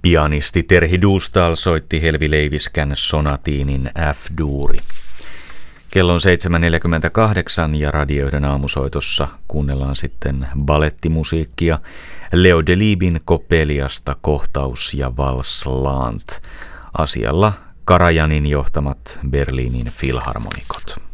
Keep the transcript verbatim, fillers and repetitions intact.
Pianisti Terhi Duustal soitti Helvi Leiviskän sonatiinin F-duuri. Kello on seitsemän neljäkymmentäkahdeksan ja radioiden aamusoitossa kuunnellaan sitten balettimusiikkia Leo Delibin Coppeliasta kohtaus ja Vals Lant. Asialla Karajanin johtamat Berliinin filharmonikot.